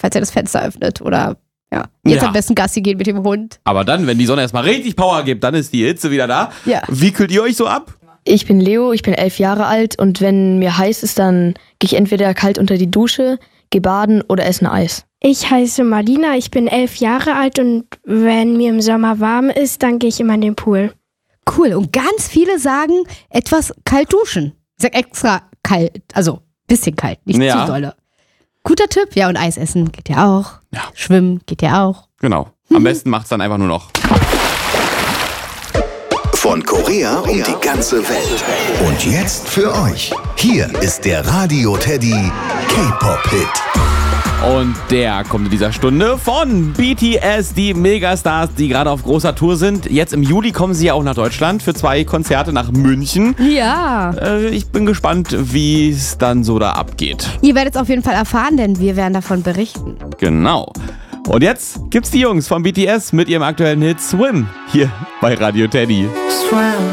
falls er das Fenster öffnet oder jetzt am besten Gassi gehen mit dem Hund. Aber dann, wenn die Sonne erstmal richtig Power gibt, dann ist die Hitze wieder da. Ja. Wie kühlt ihr euch so ab? Ich bin Leo, ich bin 11 Jahre alt und wenn mir heiß ist, dann gehe ich entweder kalt unter die Dusche, gehe baden oder esse ein Eis. Ich heiße Marlina, ich bin 11 Jahre alt und wenn mir im Sommer warm ist, dann gehe ich immer in den Pool. Cool. Und ganz viele sagen, etwas kalt duschen. Ich sag extra kalt, also bisschen kalt, nicht zu dolle. Guter Tipp. Ja, und Eis essen geht ja auch. Ja. Schwimmen geht ja auch. Genau. Am besten macht's dann einfach nur noch. Von Korea um die ganze Welt. Und jetzt für euch. Hier ist der Radio Teddy K-Pop-Hit. Und der kommt in dieser Stunde von BTS, die Megastars, die gerade auf großer Tour sind. Jetzt im Juli kommen sie ja auch nach Deutschland für 2 Konzerte nach München. Ja. Ich bin gespannt, wie es dann so da abgeht. Ihr werdet es auf jeden Fall erfahren, denn wir werden davon berichten. Genau. Und jetzt gibt's die Jungs von BTS mit ihrem aktuellen Hit Swim hier bei Radio Teddy. Swim.